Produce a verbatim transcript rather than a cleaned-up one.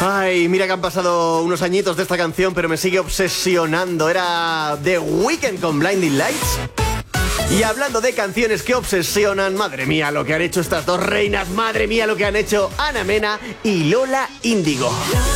Ay, mira que han pasado unos añitos de esta canción, pero me sigue obsesionando. Era The Weeknd con Blinding Lights. Y hablando de canciones que obsesionan, madre mía lo que han hecho estas dos reinas, madre mía lo que han hecho Ana Mena y Lola Índigo.